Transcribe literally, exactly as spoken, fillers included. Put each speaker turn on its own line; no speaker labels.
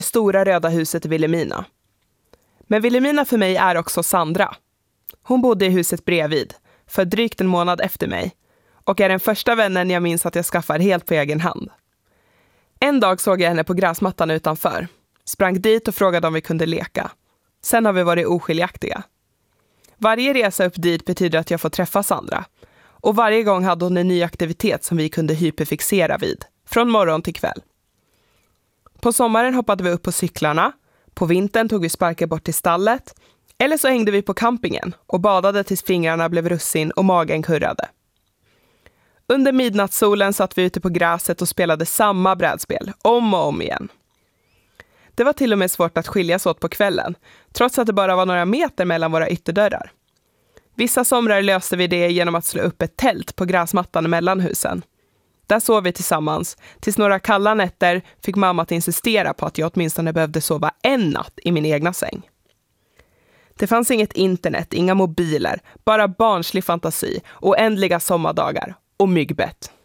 stora röda huset i Vilhelmina. Men Vilhelmina för mig är också Sandra. Hon bodde i huset bredvid, för drygt en månad efter mig, och är den första vännen jag minns att jag skaffar helt på egen hand. En dag såg jag henne på gräsmattan utanför, sprang dit och frågade om vi kunde leka. Sen har vi varit oskiljaktiga. Varje resa upp dit betyder att jag får träffa Sandra, och varje gång hade hon en ny aktivitet som vi kunde hyperfixera vid, från morgon till kväll. På sommaren hoppade vi upp på cyklarna, på vintern tog vi sparkar bort till stallet, eller så hängde vi på campingen och badade tills fingrarna blev russin och magen kurrade. Under midnattssolen satt vi ute på gräset och spelade samma brädspel, om och om igen. Det var till och med svårt att skiljas åt på kvällen, trots att det bara var några meter mellan våra ytterdörrar. Vissa somrar löste vi det genom att slå upp ett tält på gräsmattan mellan husen. Där sov vi tillsammans, tills några kalla nätter fick mamma att insistera på att jag åtminstone behövde sova en natt i min egna säng. Det fanns inget internet, inga mobiler, bara barnslig fantasi, oändliga sommardagar och myggbett.